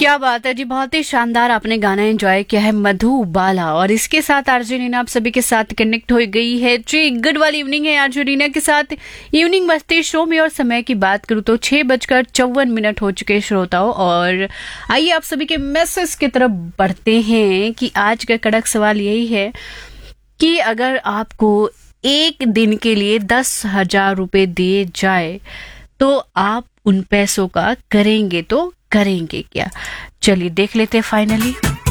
क्या बात है जी, बहुत ही शानदार आपने गाना एंजॉय किया है मधुबाला। और इसके साथ आरजे रीना आप सभी के साथ कनेक्ट हो गई है जी। गुड वाली इवनिंग है आरजे रीना के साथ इवनिंग मस्ती शो में। और समय की बात करूं तो 6:54 हो चुके श्रोताओं। और आइए आप सभी के मैसेज की तरफ बढ़ते हैं कि आज का कड़क सवाल यही है कि अगर आपको एक दिन के लिए 10,000 रुपए दिए जाए तो आप उन पैसों का करेंगे क्या? चलिए देख लेते हैं फाइनली।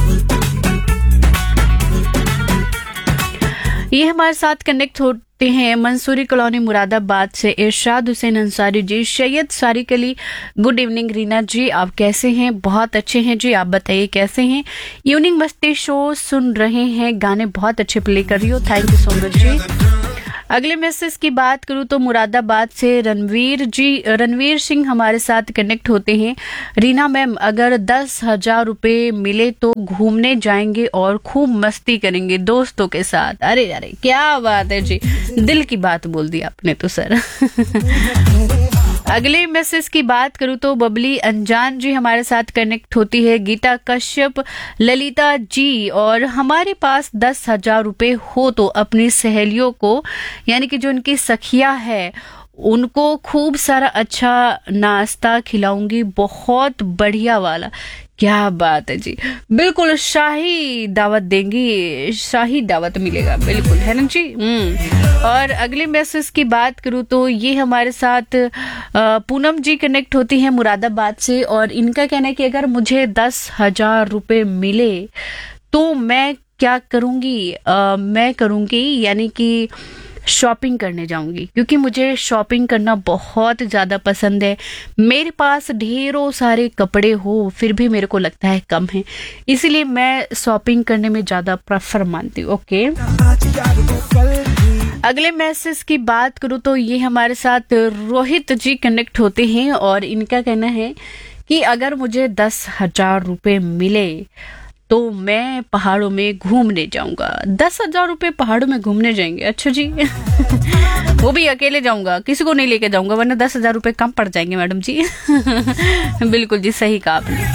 ये हमारे साथ कनेक्ट होते हैं मंसूरी कॉलोनी मुरादाबाद से इरशाद हुसैन अंसारी जी। सैयद सारिक अली, गुड इवनिंग रीना जी, आप कैसे हैं? बहुत अच्छे हैं जी, आप बताइए कैसे हैं? इवनिंग मस्ती शो सुन रहे हैं, गाने बहुत अच्छे प्ले कर रही हो, थैंक यू सो मच जी। अगले मैसेज की बात करूं तो मुरादाबाद से रणवीर सिंह हमारे साथ कनेक्ट होते हैं। रीना मैम, अगर 10,000 रुपए मिले तो घूमने जाएंगे और खूब मस्ती करेंगे दोस्तों के साथ। अरे अरे क्या बात है जी, दिल की बात बोल दी आपने तो सर। अगले मैसेज की बात करूं तो बबली अनजान जी हमारे साथ कनेक्ट होती है, गीता कश्यप, ललिता जी। और हमारे पास 10,000 रुपए हो तो अपनी सहेलियों को, यानी कि जो उनकी सखिया है, उनको खूब सारा अच्छा नाश्ता खिलाऊंगी, बहुत बढ़िया वाला। क्या बात है जी, बिल्कुल शाही दावत देंगी, शाही दावत मिलेगा, बिल्कुल है ना जी। और अगले मैसेज की बात करूं तो ये हमारे साथ पूनम जी कनेक्ट होती हैं मुरादाबाद से। और इनका कहना है कि अगर मुझे 10,000 रुपए मिले तो मैं क्या करूंगी? मैं करूंगी यानी कि शॉपिंग करने जाऊंगी, क्योंकि मुझे शॉपिंग करना बहुत ज़्यादा पसंद है। मेरे पास ढेरों सारे कपड़े हो फिर भी मेरे को लगता है कम है, इसीलिए मैं शॉपिंग करने में ज़्यादा प्रेफर मानती हूँ। ओके, अगले मैसेज की बात करूँ तो ये हमारे साथ रोहित जी कनेक्ट होते हैं। और इनका कहना है कि अगर मुझे 10,000 रुपये मिले तो मैं पहाड़ों में घूमने जाऊंगा। 10,000 रुपये पहाड़ों में घूमने जाएंगे? अच्छा जी। वो भी अकेले जाऊंगा, किसी को नहीं लेके जाऊंगा, वरना 10,000 रुपये कम पड़ जाएंगे मैडम जी। बिल्कुल जी, सही कहा आपने।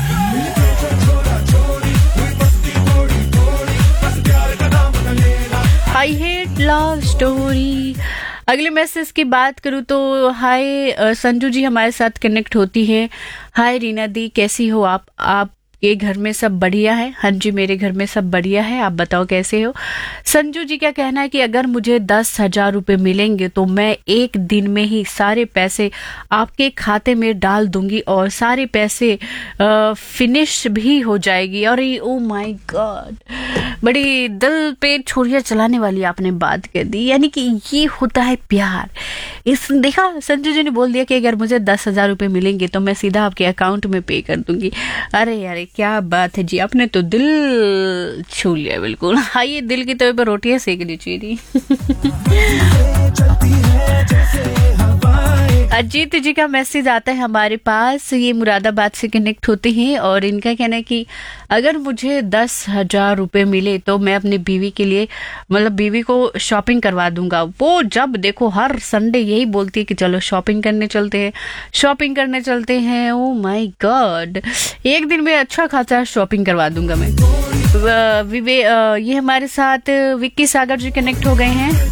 I hate love story. अगले मैसेज की बात करूं तो हाय संजू जी हमारे साथ कनेक्ट होती है। हाय रीना दी, कैसी हो आप के घर में सब बढ़िया है? हाँ जी, मेरे घर में सब बढ़िया है, आप बताओ कैसे हो? संजू जी का कहना है कि अगर मुझे 10,000 रुपये मिलेंगे तो मैं एक दिन में ही सारे पैसे आपके खाते में डाल दूंगी और सारे पैसे फिनिश भी हो जाएगी। और ओ माय गॉड, बड़ी दिल पे छुरियां चलाने वाली आपने बात कर दी, यानी कि ये होता है प्यार। देखा, संजू जी ने बोल दिया कि अगर मुझे 10,000 रुपये मिलेंगे तो मैं सीधा आपके अकाउंट में पे कर दूंगी। अरे अरे क्या बात है जी, आपने तो दिल छू लिया बिल्कुल। आइए दिल की तवे पर रोटियां सेक लीजिए। अजीत जी का मैसेज आता है हमारे पास, ये मुरादाबाद से कनेक्ट होते हैं। और इनका कहना है कि अगर मुझे 10,000 रुपये मिले तो मैं अपनी बीवी के लिए, मतलब बीवी को शॉपिंग करवा दूंगा। वो जब देखो हर संडे यही बोलती है कि चलो शॉपिंग करने चलते हैं। ओ माय गॉड, एक दिन में अच्छा खासा शॉपिंग करवा दूंगा मैं। ये हमारे साथ विक्की सागर जी कनेक्ट हो गए हैं।